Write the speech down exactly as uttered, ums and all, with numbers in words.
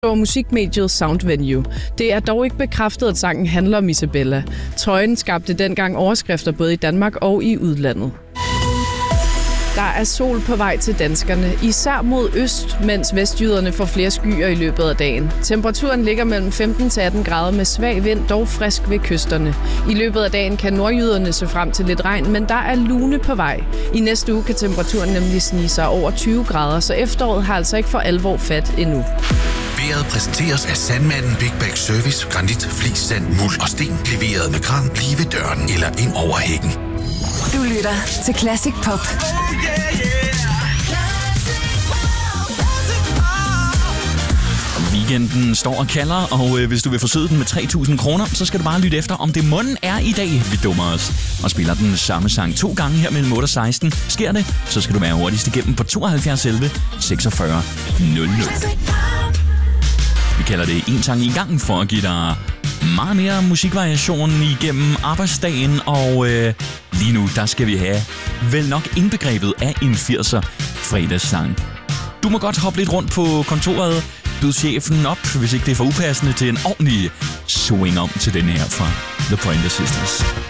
over musikmediet Soundvenue. Det er dog ikke bekræftet, at sangen handler om Isabella. Trøjen skabte dengang overskrifter både i Danmark og i udlandet. Der er sol på vej til danskerne, især mod øst, mens vestjyderne får flere skyer i løbet af dagen. Temperaturen ligger mellem femten til atten grader med svag vind, dog frisk ved kysterne. I løbet af dagen kan nordjyderne se frem til lidt regn, men der er lune på vej. I næste uge kan temperaturen nemlig snige sig over tyve grader, så efteråret har altså ikke for alvor fat endnu. Vejret præsenteres af Sandmanden Big Bag Service, granit, flis, sand, muld og sten, leveret med kran lige ved døren eller ind over hækken. Du lytter til Classic Pop. Weekenden står og kalder, og øh, hvis du vil forsøge den med tre tusind kroner, så skal du bare lytte efter, om det munden er i dag, vi dummer os. Og spiller den samme sang to gange her mellem otte og seksten. Sker det, så skal du være hurtigst igennem på tooghalvfjerds elleve seksogfyrre nul nul. Vi kalder det en sang i gangen for at give dig meget mere musikvariation igennem arbejdsdagen, og øh, lige nu, der skal vi have vel nok indbegrebet af en firser fredagssang. Du må godt hoppe lidt rundt på kontoret, byd chefen op, hvis ikke det er for upassende, til en ordentlig swing om til den her fra The Pointer Sisters.